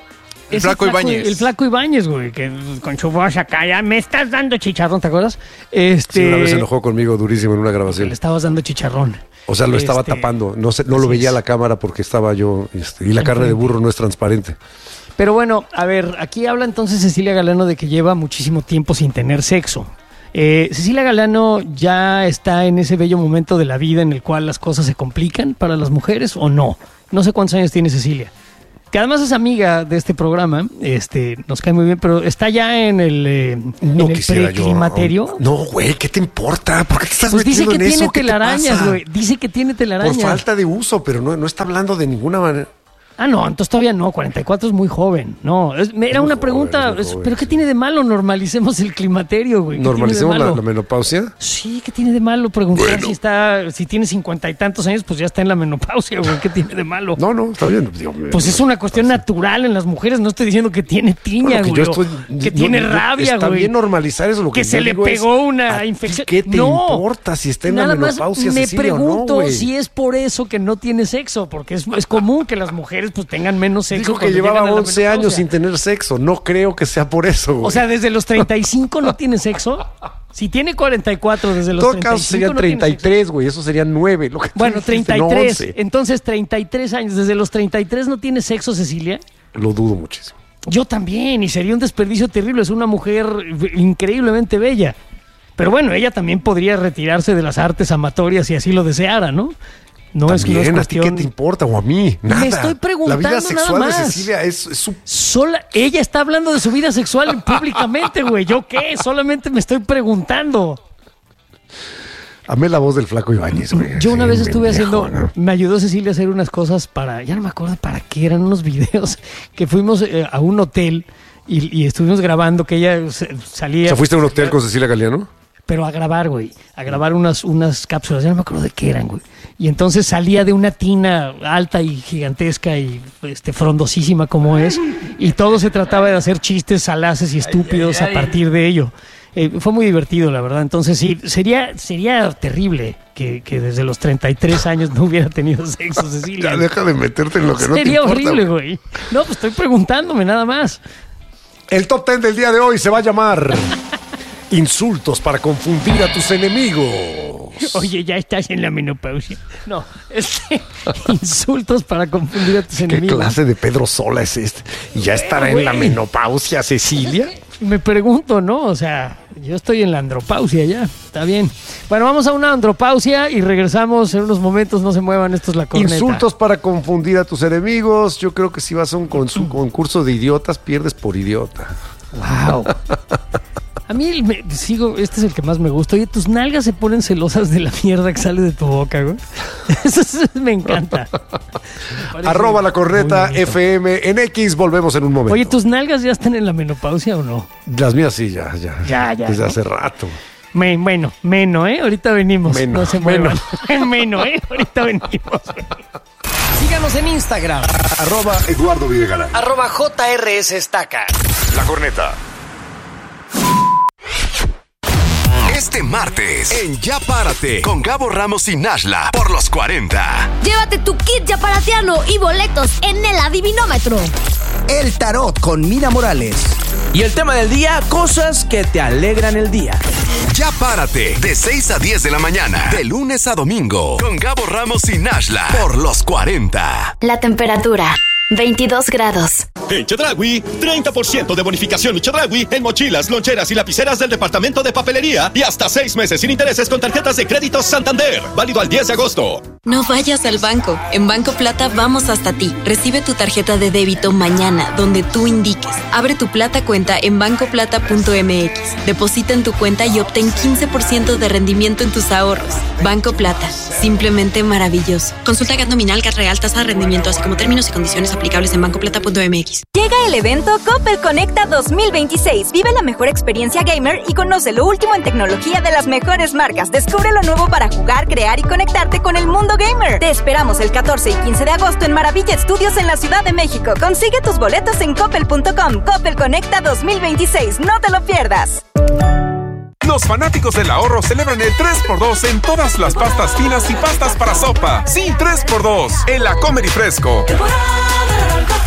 El Flaco Ibáñez. El Flaco Ibáñez, güey, que con su voz acá, ya me estás dando chicharrón, ¿te acuerdas? Este... Sí, una vez se enojó conmigo durísimo en una grabación. Le estabas dando chicharrón. O sea, lo estaba Este... tapando. No, se, no lo veía a la cámara porque estaba yo... Este, y la carne de burro no es transparente. Pero bueno, a ver, aquí habla entonces Cecilia Galano de que lleva muchísimo tiempo sin tener sexo. Eh, Cecilia Galano ya está en ese bello momento de la vida en el cual las cosas se complican para las mujeres o no. No sé cuántos años tiene Cecilia. Que además es amiga de este programa, este, nos cae muy bien, pero está ya en el, eh, no en el preclimaterio. No, güey, ¿qué te importa? ¿Por qué te estás pues metiendo dice que en tiene eso? telarañas, güey. Dice que tiene telarañas. Por falta de uso, pero no, no está hablando de ninguna manera. Ah, no, entonces todavía no, cuarenta y cuatro es muy joven. No, es, era muy una joven, pregunta, muy es, joven, ¿pero qué sí. tiene de malo? Normalicemos el climaterio, güey. ¿Normalicemos la, la menopausia? Sí, ¿qué tiene de malo? Preguntar Bueno. si está, si tiene cincuenta y tantos años, pues ya está en la menopausia, güey. ¿Qué tiene de malo? No, no, está bien. Dios mío, Pues es una cuestión natural en las mujeres, no estoy diciendo que tiene tiña, Bueno, que güey. yo o estoy- que no, tiene no, rabia, está güey. bien normalizar eso. Lo que que se yo le digo es, pegó una ¿a ti infección. ¿Qué te no, importa si está en nada la más menopausia, me Cecilia, o no, pregunto güey? si es por eso que no tiene sexo, porque es, es común que las mujeres pues tengan menos sexo. Dijo que cuando llevaba llegan a la once años menopausia. sin tener sexo. No creo que sea por eso, güey. O sea, desde los treinta y cinco no tiene sexo. Si tiene cuarenta y cuatro desde en los todo treinta y caso cinco serían no tiene treinta y sexo. tres, güey. Eso serían nueve. Lo que tú Bueno, dijiste, treinta y no tres. once. Entonces, treinta y tres años. Desde los treinta y tres no tiene sexo, Cecilia. Lo dudo muchísimo. Yo también, y sería un desperdicio terrible. Es una mujer increíblemente bella. Pero bueno, ella también podría retirarse de las artes amatorias si así lo deseara, ¿no? No es, no es También, ¿a ti qué cuestión... te importa? O a mí, nada. Me estoy preguntando La vida sexual nada de más. Cecilia es, es su... Sola, ella está hablando de su vida sexual públicamente, güey. ¿Yo qué? Solamente me estoy preguntando. Amé la voz del Flaco Ibáñez, güey. Yo una Sí, vez bien estuve viejo, haciendo, ¿no? me ayudó Cecilia a hacer unas cosas para, ya no me acuerdo para qué, eran unos videos que fuimos eh, a un hotel y, y estuvimos grabando que ella se- salía. O sea, ¿fuiste a un hotel con Cecilia Galeano? Pero a grabar, güey, a grabar unas, unas cápsulas, ya no me acuerdo de qué eran, güey. Y entonces salía de una tina alta y gigantesca y este, frondosísima como es, y todo se trataba de hacer chistes salaces y estúpidos ay, ay. a partir de ello. Eh, fue muy divertido, la verdad. Entonces sí, sería, sería terrible que, que desde los treinta y tres años no hubiera tenido sexo, Cecilia. Ya deja de meterte en lo que no te Sería importa, horrible, güey. güey. No, pues estoy preguntándome nada más. El top ten del día de hoy se va a llamar Insultos para confundir a tus enemigos. Oye, ya estás en la menopausia. No, este, insultos para confundir a tus ¿Qué enemigos. clase de Pedro Sola es este? ¿Y ya estará en la güey. menopausia, Cecilia? Me pregunto, ¿no? O sea, yo estoy en la andropausia ya. Está bien. Bueno, vamos a una andropausia y regresamos en unos momentos. No se muevan, esto es la corneta. Insultos para confundir a tus enemigos. Yo creo que si vas a un con- su concurso de idiotas, pierdes por idiota. Wow. A mí me, sigo, este es el que más me gusta. Oye, tus nalgas se ponen celosas de la mierda que sale de tu boca, güey. Eso, eso me encanta. Me parece Arroba la corneta muy bonito. F M en X. Volvemos en un momento. Oye, ¿tus nalgas ya están en la menopausia o no? Las mías sí, ya, ya. Ya, ya, Desde ¿no? hace rato. Me- bueno, menos, ¿eh? Ahorita venimos. Meno, no se muevan. Menos, ¿eh? Ahorita venimos. Síganos en Instagram. Arroba Eduardo Videgaray. Arroba J R S Estaca. La corneta. Este martes, en Ya Párate, con Gabo Ramos y Nashla, por los cuarenta. Llévate tu kit yaparatiano y boletos en el Adivinómetro. El tarot con Mira Morales. Y el tema del día, cosas que te alegran el día. Ya Párate, de seis a diez de la mañana, de lunes a domingo, con Gabo Ramos y Nashla, por los cuarenta. La temperatura, veintidós grados. En Chedraui, treinta por ciento de bonificación Chedraui en mochilas, loncheras y lapiceras del departamento de papelería y hasta seis meses sin intereses con tarjetas de crédito Santander. Válido al diez de agosto. No vayas al banco. En Banco Plata vamos hasta ti. Recibe tu tarjeta de débito mañana, donde tú indiques. Abre tu Plata cuenta en banco plata punto m x. Deposita en tu cuenta y obtén quince por ciento de rendimiento en tus ahorros. Banco Plata. Simplemente maravilloso. Consulta G A T nominal, G A T real, tasa de rendimiento, así como términos y condiciones aplicables en banco plata punto m x. Llega el evento Coppel Conecta dos mil veintiséis. Vive la mejor experiencia gamer y conoce lo último en tecnología de las mejores marcas. Descubre lo nuevo para jugar, crear y conectarte con el mundo gamer. Te esperamos el catorce y quince de agosto en Maravilla Studios en la Ciudad de México. Consigue tus boletos en coppel punto com. Coppel Conecta dos mil veintiséis. No te lo pierdas. Los fanáticos del ahorro celebran el tres por dos en todas las pastas finas y pastas para sopa. Sí, tres por dos en La Comer y Fresco. Temporada de naranja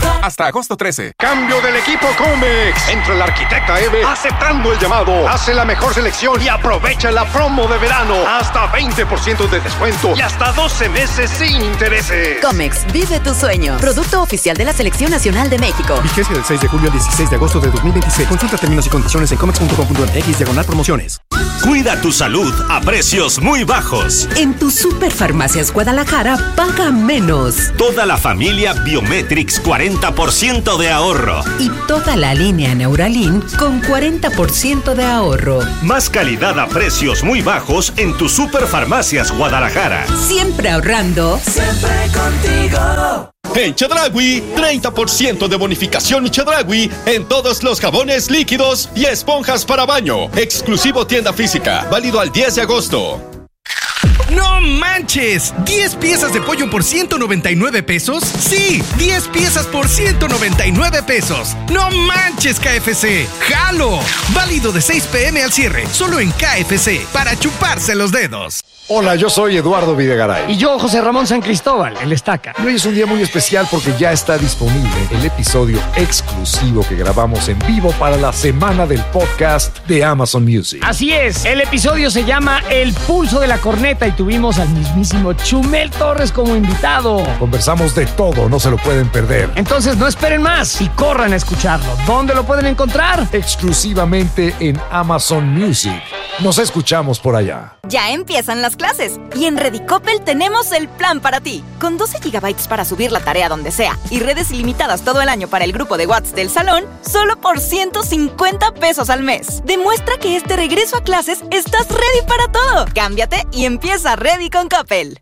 Hasta agosto trece. Cambio del equipo Comex. Entra el arquitecta Eve aceptando el llamado. Hace la mejor selección y aprovecha la promo de verano. Hasta veinte por ciento de descuento y hasta doce meses sin intereses. Comex, vive tu sueño. Producto oficial de la Selección Nacional de México. Vigencia del seis de julio al dieciséis de agosto de dos mil veintiséis. Consulta términos y condiciones en comex punto com punto m x diagonal promociones. Cuida tu salud a precios muy bajos. En tu Superfarmacias Guadalajara, paga menos. Toda la familia Biometrix, cuarenta por ciento de ahorro. Y toda la línea Neuralin con cuarenta por ciento de ahorro. Más calidad a precios muy bajos en tu Superfarmacias Guadalajara. Siempre ahorrando. Siempre contigo. En Chedraui, treinta por ciento de bonificación Chedraui en todos los jabones líquidos y esponjas para baño. Exclusivo tienda física, válido al diez de agosto. ¡No manches! ¿diez piezas de pollo por ciento noventa y nueve pesos? ¡Sí! ¡diez piezas por ciento noventa y nueve pesos! ¡No manches, K F C! ¡Jalo! Válido de seis pe eme al cierre, solo en K F C, para chuparse los dedos. Hola, yo soy Eduardo Videgaray. Y yo, José Ramón San Cristóbal, el Estaca. Y hoy es un día muy especial porque ya está disponible el episodio exclusivo que grabamos en vivo para la semana del podcast de Amazon Music. Así es, el episodio se llama El Pulso de la Corneta y tuvimos al mismísimo Chumel Torres como invitado. Conversamos de todo, no se lo pueden perder. Entonces no esperen más y corran a escucharlo. ¿Dónde lo pueden encontrar? Exclusivamente en Amazon Music. Nos escuchamos por allá. Ya empiezan las clases y en Redicopel tenemos el plan para ti. Con doce gigabytes para subir la tarea donde sea y redes ilimitadas todo el año para el grupo de WhatsApp del salón, solo por ciento cincuenta pesos al mes. Demuestra que este regreso a clases estás ready para todo. Cámbiate y empieza Ready con Coppel.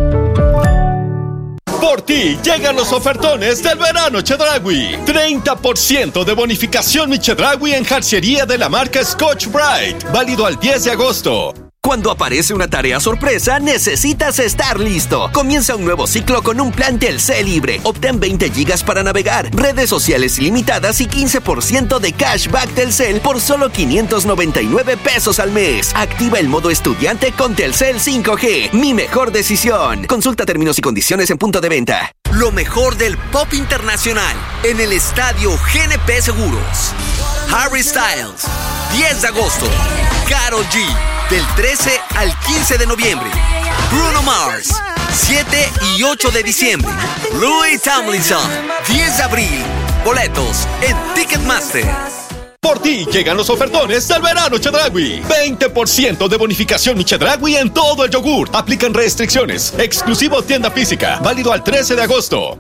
Por ti llegan los ofertones del verano Chedraui. treinta por ciento de bonificación mi Chedraui en jarciería de la marca Scotch-Brite. Válido al diez de agosto. Cuando aparece una tarea sorpresa, necesitas estar listo. Comienza un nuevo ciclo con un plan Telcel libre. Obtén veinte gigas para navegar, redes sociales ilimitadas y quince por ciento de cashback Telcel por solo quinientos noventa y nueve pesos al mes. Activa el modo estudiante con Telcel cinco G. Mi mejor decisión. Consulta términos y condiciones en punto de venta. Lo mejor del pop internacional en el estadio G N P Seguros. Harry Styles, diez de agosto. Karol G, del trece al quince de noviembre. Bruno Mars, siete y ocho de diciembre. Louis Tomlinson, diez de abril. Boletos en Ticketmaster. Por ti llegan los ofertones del verano Chedraui. veinte por ciento de bonificación mi Chedraui en todo el yogur. Aplican restricciones. Exclusivo tienda física. Válido al trece de agosto.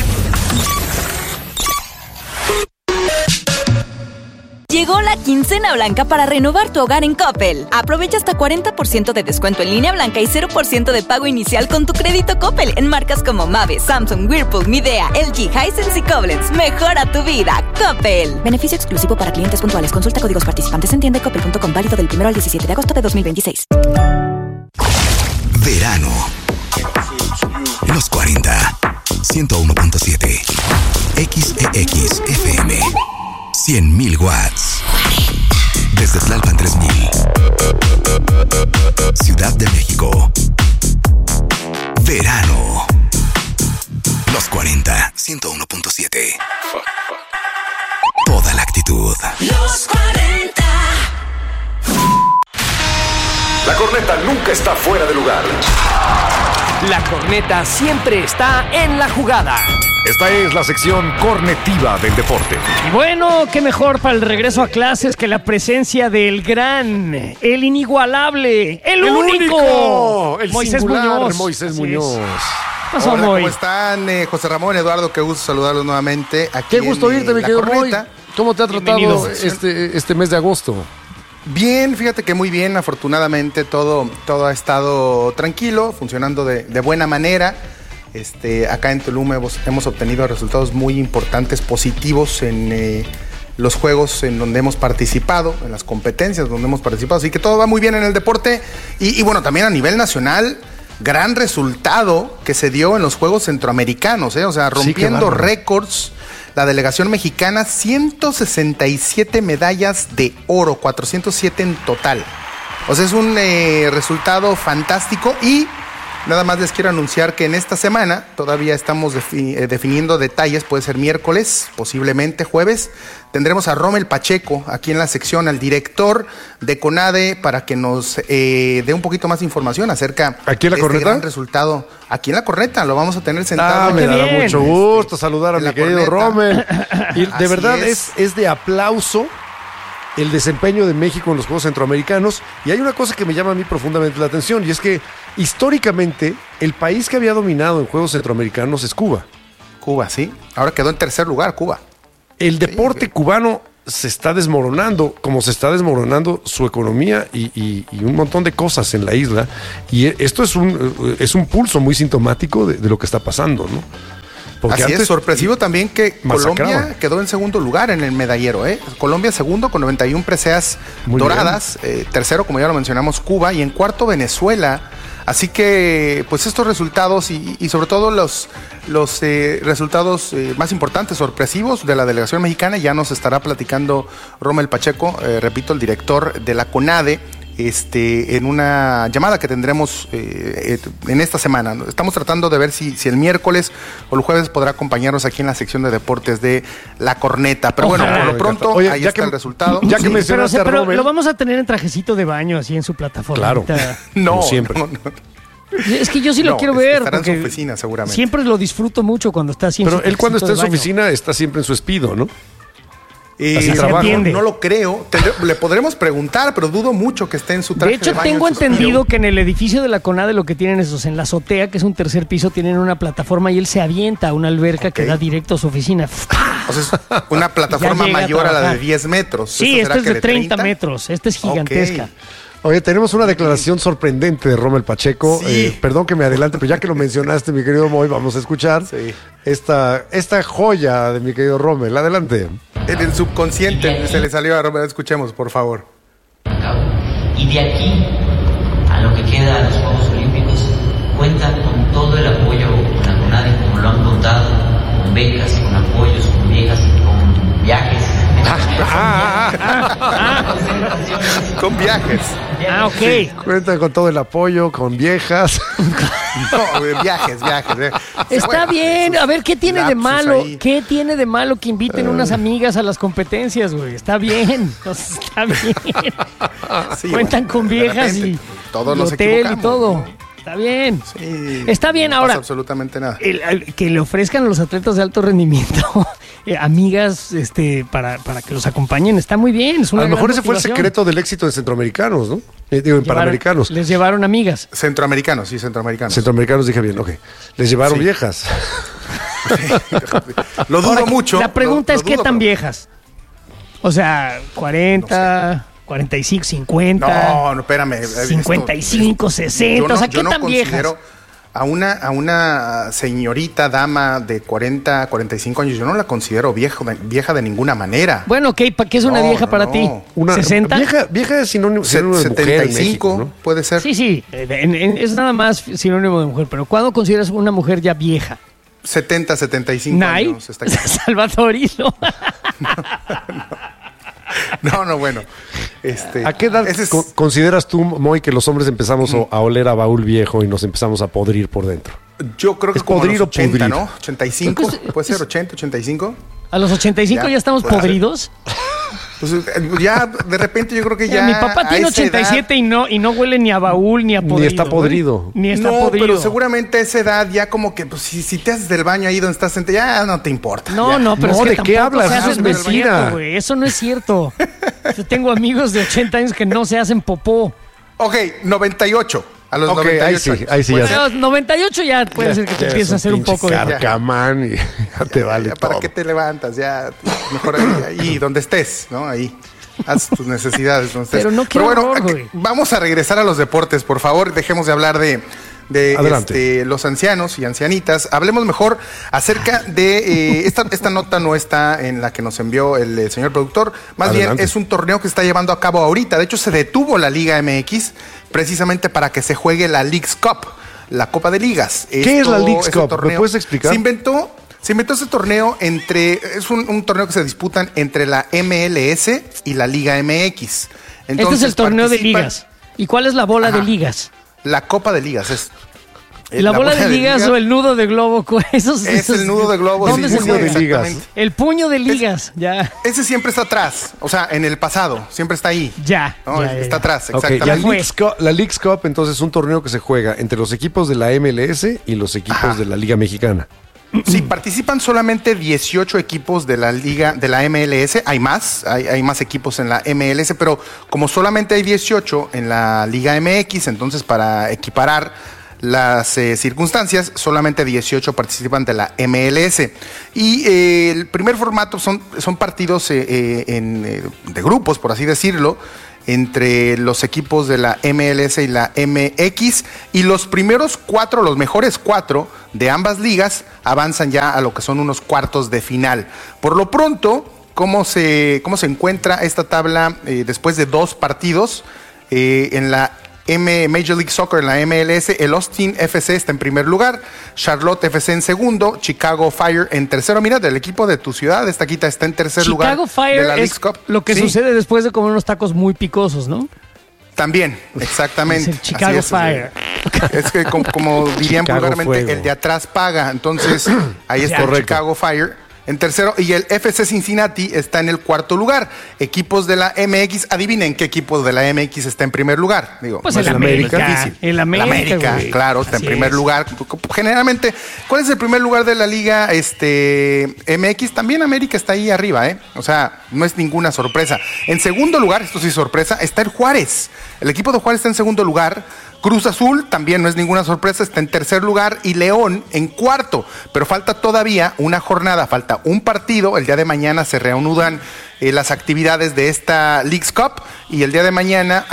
Llegó la quincena blanca para renovar tu hogar en Coppel. Aprovecha hasta cuarenta por ciento de descuento en línea blanca y cero por ciento de pago inicial con tu crédito Coppel en marcas como Mave, Samsung, Whirlpool, Midea, L G, Hisense y Koblenz. Mejora tu vida, Coppel. Beneficio exclusivo para clientes puntuales. Consulta códigos participantes en tienda coppel punto com, válido del primero al diecisiete de agosto de dos mil veintiséis. Verano. Los cuarenta. ciento uno punto siete. X E X F M. cien mil watts. Desde Tlalpan tres mil. Ciudad de México. Verano. Los cuarenta. ciento uno punto siete. Toda la actitud. Los cuarenta. La corneta nunca está fuera de lugar. La corneta siempre está en la jugada. Esta es la sección cornetiva del deporte. Y bueno, qué mejor para el regreso a clases que la presencia del gran, el inigualable, el, el único, único, el Moisés singular, Muñoz. Moisés Muñoz. Pasó, Hola, Moy. ¿cómo están? Eh, José Ramón, Eduardo, qué gusto saludarlos nuevamente aquí. Qué gusto en, irte, eh, mi La querido Moy. Corneta. ¿Cómo te ha tratado este, este mes de agosto? Bien, fíjate que muy bien, afortunadamente todo, todo ha estado tranquilo, funcionando de, de buena manera. Este, acá en Tulum hemos, hemos obtenido resultados muy importantes, positivos en eh, los juegos en donde hemos participado, en las competencias donde hemos participado, así que todo va muy bien en el deporte y, y bueno, también a nivel nacional, gran resultado que se dio en los Juegos Centroamericanos, ¿eh? O sea, rompiendo sí, récords. La delegación mexicana, ciento sesenta y siete medallas de oro, cuatrocientos siete en total. O sea, es un eh, resultado fantástico y Nada más les quiero anunciar que en esta semana todavía estamos defi- eh, definiendo detalles, puede ser miércoles, posiblemente jueves. Tendremos a Rommel Pacheco aquí en la sección, al director de CONADE, para que nos eh, dé un poquito más de información acerca ¿Aquí en la de corneta? este gran resultado. Aquí en la corneta, lo vamos a tener sentado. Ah, me dará bien. mucho gusto saludar a En mi la querido corneta. Rommel. Y de Así verdad es. es. es de aplauso el desempeño de México en los Juegos Centroamericanos. Y hay una cosa que me llama a mí profundamente la atención, y es que históricamente el país que había dominado en Juegos Centroamericanos es Cuba. Cuba, sí. Ahora quedó en tercer lugar Cuba. El deporte cubano se está desmoronando, como se está desmoronando su economía y, y- y un montón de cosas en la isla. Y esto es un, es un pulso muy sintomático de, de lo que está pasando, ¿no? Porque Así antes es, sorpresivo también que masacraban. Colombia quedó en segundo lugar en el medallero. ¿eh? Colombia segundo con noventa y una preseas Muy doradas. Eh, tercero, como ya lo mencionamos, Cuba. Y en cuarto, Venezuela. Así que, pues estos resultados y, y sobre todo los, los eh, resultados eh, más importantes, sorpresivos de la delegación mexicana, ya nos estará platicando Rommel Pacheco, eh, repito, el director de la CONADE, este, en una llamada que tendremos eh, eh, en esta semana. Estamos tratando de ver si, si el miércoles o el jueves podrá acompañarnos aquí en la sección de deportes de La Corneta. Pero bueno, Ojalá. por lo pronto, Oye, ahí ya está que- el resultado. ya que Sí. mencionaste Pero, a pero Rommel. lo vamos a tener en trajecito de baño, así en su plataforma. Claro, No, como siempre. no, no. Es que yo sí lo No, quiero es- ver. estará en su porque oficina, seguramente. Siempre lo disfruto mucho cuando está así en Pero su él cuando está trajecito en su de baño. oficina está siempre en su espido, ¿no? Eh, Así no, trabaja. no, no lo creo. Te- le podremos preguntar, pero dudo mucho que esté en su traje De hecho, baño, tengo en su entendido estilo. que en el edificio de la CONADE lo que tienen esos, en la azotea, que es un tercer piso, tienen una plataforma y él se avienta a una alberca que Ok. da directo a su oficina. O sea, es una plataforma Ya llega a mayor a, la trabajar. de diez metros. Sí, ¿Esta esta será es que de treinta metros. Esta es gigantesca. Ok. Oye, tenemos una declaración sorprendente de Rommel Pacheco. Sí. Eh, perdón que me adelante, pero ya que lo mencionaste, mi querido Moy, vamos a escuchar Sí. esta, esta joya de mi querido Rommel. Adelante. En el subconsciente se le salió a Robert. Escuchemos, por favor. Y de aquí a lo que queda de los Juegos Olímpicos, cuentan con todo el apoyo con la CONADE, como lo han contado, con becas, con apoyos, con viejas, con viajes. Con viajes. Ah, ok. Cuentan con todo el apoyo, con viejas. No, eh, viajes, viajes. eh. Está Bueno, bien. A ver, ¿qué tiene de lapsus malo? ahí. ¿Qué tiene de malo que inviten unas amigas a las competencias, güey? Está bien. O sea, está bien. Sí, Cuentan bueno, con de viejas repente, y, todos y nos hotel y equivocamos, todo. ¿no? Está bien. Sí, Está bien no ahora. pasa absolutamente nada. El- el- que le ofrezcan a los atletas de alto rendimiento eh, amigas este, para, para que los acompañen, está muy bien. Es una A lo gran mejor ese fue el motivación. secreto del éxito de centroamericanos, ¿no? Eh, digo, en Llevaron- panamericanos. Les llevaron amigas. Centroamericanos, sí, centroamericanos. Centroamericanos dije bien, ok. Les llevaron Sí. viejas. Lo dudo Ahora, mucho. La pregunta lo- es lo qué dudo, tan pero- viejas. O sea, cuarenta, cuarenta y cinco, cincuenta, No, no, espérame. eh, cincuenta y cinco, esto- sesenta. yo no- O sea, yo ¿qué no tan viejas? considero A una, a una señorita dama de cuarenta, cuarenta y cinco años, yo no la considero vieja, vieja de ninguna manera. Bueno, ok, ¿para qué es una No, vieja no, para no. ti? Una ¿sesenta? Vieja, vieja es sinónimo, sinónimo de mujer en setenta y cinco, México, ¿no? puede ser. Sí, sí, eh, en- en- es nada más sinónimo de mujer, pero ¿cuándo consideras una mujer ya vieja? setenta, setenta y cinco Nay, años. Está Salvadorino. No, no, bueno. Este, ¿A qué edad ese es- co- consideras tú, Moy, que los hombres empezamos a oler a baúl viejo y nos empezamos a podrir por dentro? yo creo que ¿Es es como podrir los o ochenta, pudrir? ¿no? ochenta y cinco, Creo que es- puede ser ochenta, ochenta y cinco. A los ochenta y cinco ya, Ya, estamos puede ser. podridos. Pues, eh, ya de repente yo creo que Mira, ya mi papá a tiene esa ochenta y siete y no, y no huele ni a baúl ni a podrido. Ni está güey. podrido. Ni está no, podrido. pero seguramente a esa edad ya como que pues, si, si te haces del baño ahí donde estás sentado, ya no te importa. No, ya. no, pero No, es que ¿de qué tampoco hablas? se Eso hacen es del mentira. baño, güey. Eso no es cierto. Yo tengo amigos de ochenta años que no se hacen popó. Ok, noventa y ocho. A los Ok, noventa y ahí ocho sí, años. ahí sí Puede ya ser. A los noventa y ocho ya puede ser que te Ya empieces es a hacer un pinche poco de... carcamán y ya te vale Ya, ¿para todo. qué te levantas? Ya, mejor ahí, ahí donde estés, ¿no? Ahí. Haz tus necesidades donde estés. Pero no, qué bueno, horror, aquí- güey. vamos a regresar a los deportes, por favor. Dejemos de hablar de, de Adelante. este, los ancianos y ancianitas. Hablemos mejor acerca de... eh, esta, esta nota no está en la que nos envió el, eh, señor productor. Más Adelante. bien es un torneo que se está llevando a cabo ahorita. De hecho, se detuvo la Liga M X precisamente para que se juegue la Leagues Cup, la Copa de Ligas. ¿Qué es la Leagues este Cup? ¿Me puedes explicar? Se inventó... Se inventó ese torneo entre... Es un, un torneo que se disputan entre la M L S y la Liga M X. Este es el torneo de participan- ligas. ¿Y cuál es la bola Ajá. de ligas? La Copa de Ligas es... ¿La, la bola, bola de, de ligas, ligas o el nudo de globo? Esos, es esos, el nudo de globo. ¿Dónde sí, se juega? De ligas. El puño de ligas, es, ya. Ese siempre está atrás, o sea, en el pasado, siempre está ahí. Ya, ¿no? ya, ya Está ya. atrás, okay, exactamente. la, Leagues Cup, la Leagues Cup, entonces, es un torneo que se juega entre los equipos de la M L S y los equipos Ajá. de la Liga Mexicana. Sí, participan solamente dieciocho equipos de la liga, de la M L S. Hay más, hay, hay más equipos en la M L S, pero como solamente hay dieciocho en la Liga M X, entonces para equiparar las eh, circunstancias, solamente dieciocho participan de la M L S. Y eh, el primer formato son, son partidos eh, eh, en, eh, de grupos, por así decirlo, entre los equipos de la M L S y la M X, y los primeros cuatro, los mejores cuatro de ambas ligas avanzan ya a lo que son unos cuartos de final. Por lo pronto, ¿cómo se, cómo se encuentra esta tabla eh, después de dos partidos? Eh, en la M, Major League Soccer, en la M L S, el Austin F C está en primer lugar, Charlotte F C en segundo, Chicago Fire en tercero. Mira, del equipo de tu ciudad, esta quita está en tercer Chicago lugar. Chicago Fire de la es Cup. Lo que sí. sucede después de comer unos tacos muy picosos, ¿no? También, exactamente. Es el Chicago es, Fire. Es que como, como dirían Chicago vulgarmente, Fuego. el de atrás paga. Entonces, ahí está el Chicago Fire en tercero, y el F C Cincinnati está en el cuarto lugar. Equipos de la M X, adivinen qué equipo de la M X está en primer lugar. Digo, pues no el es América. difícil. El América, la América, güey. claro, está Así en primer es. lugar. Generalmente, ¿cuál es el primer lugar de la liga este, M X? También América está ahí arriba, ¿eh? O sea, no es ninguna sorpresa. En segundo lugar, esto sí es sorpresa, está el Juárez. El equipo de Juárez está en segundo lugar. Cruz Azul también no es ninguna sorpresa, está en tercer lugar, y León en cuarto, pero falta todavía una jornada, falta un partido. El día de mañana se reanudan eh, las actividades de esta Leagues Cup, y el día de mañana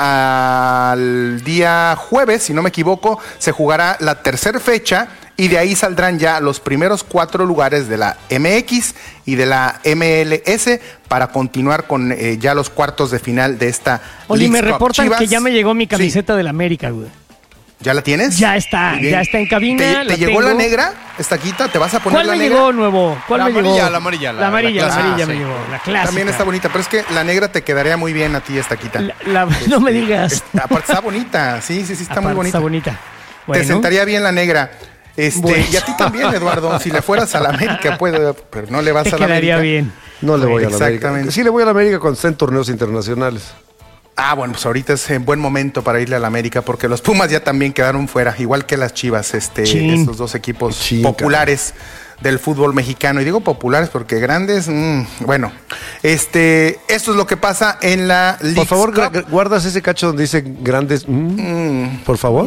al día jueves, si no me equivoco, se jugará la tercera fecha, y de ahí saldrán ya los primeros cuatro lugares de la M X y de la M L S para continuar con eh, ya los cuartos de final de esta Oye, Leagues me Cup. reportan Chivas, que ya me llegó mi camiseta sí. del América, güey. ¿Ya la tienes? Ya está, ya está en cabina. ¿Te, la te llegó tengo. la negra? ¿Esta quita? ¿Te vas a poner ¿Cuál la me negra? llegó, nuevo? ¿Cuál la me amarilla, llegó? La amarilla, la, la amarilla, la la clásica, amarilla sí. me llegó, la clásica. También está bonita, pero es que la negra te quedaría muy bien a ti, esta quita. La, la, no me digas. Está, aparte está bonita, sí, sí, sí, está Aparte muy bonita. Está bonita. Bueno. Te sentaría bien la negra. Este, Bueno. Y a ti también, Eduardo, si le fueras a la América, puede, pero no le vas Te a la quedaría América. bien. No le voy a la América. Exactamente. Sí le voy a la América cuando está en torneos internacionales. Ah, bueno, pues ahorita es un buen momento para irle a la América, porque los Pumas ya también quedaron fuera, igual que las Chivas, este, Chin. estos dos equipos Chin, populares del fútbol mexicano. Y digo populares porque grandes, mmm, bueno, este, esto es lo que pasa en la Leagues Por favor, Cup. gra- guardas ese cacho donde dice grandes. mm, Mm. Por favor.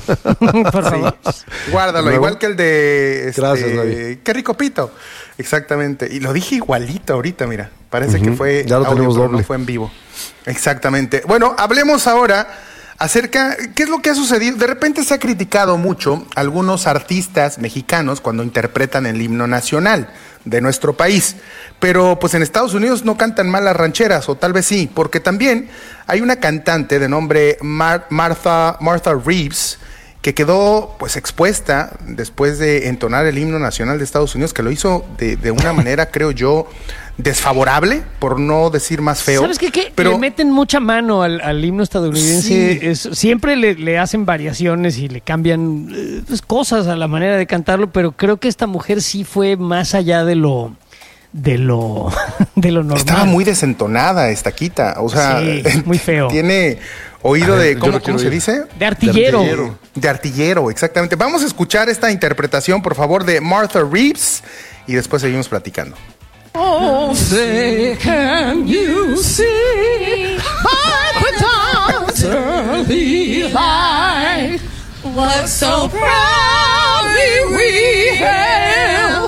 Por favor. Guárdalo, Luego. igual que el de... Este, Gracias, David. Qué rico pito. Exactamente. Y lo dije igualito ahorita, mira. Parece Ujú. que fue Ya lo audio, tenemos pero doble. no fue en vivo. Exactamente. Bueno, hablemos ahora acerca... ¿Qué es lo que ha sucedido? De repente se ha criticado mucho a algunos artistas mexicanos cuando interpretan el himno nacional de nuestro país. Pero pues en Estados Unidos no cantan mal las rancheras, o tal vez sí, porque también hay una cantante de nombre Mar- Martha, Martha Reeves, que quedó pues expuesta después de entonar el himno nacional de Estados Unidos, que lo hizo de, de una manera, creo yo, desfavorable, por no decir más feo. ¿Sabes qué? qué? Pero Le meten mucha mano al, al himno estadounidense. Sí. Es, siempre le, le hacen variaciones y le cambian eh, pues, cosas a la manera de cantarlo, pero creo que esta mujer sí fue más allá de lo de lo de lo normal. estaba muy desentonada esta quita, o sea, Sí, muy feo. Tiene oído A ver, de, yo ¿cómo, lo cómo quiero se oír. dice? De artillero. De artillero. De artillero, exactamente. Vamos a escuchar esta interpretación, por favor, de Martha Reeves, y después seguimos platicando. Oh, say, can you see by the dawn's early light what so proudly we hailed